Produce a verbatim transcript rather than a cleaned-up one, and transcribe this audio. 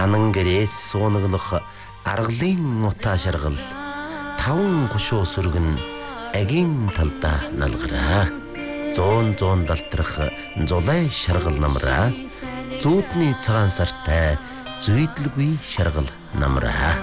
ханан гэрээс суунаглах аргалын утаа шаргал таван гушуу сүргэн агийн талдаа налгараа. Зуун зуун далтрах зулай шаргал намраа. Зүүдний цагаан сартай зүйдлгүй шаргал намраа.